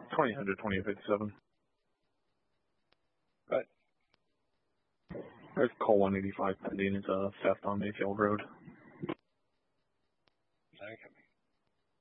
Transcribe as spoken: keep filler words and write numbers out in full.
twenty hundred, twenty fifty-seven. Right. There's call one eighty-five pending. It's a theft on Mayfield Road. Okay.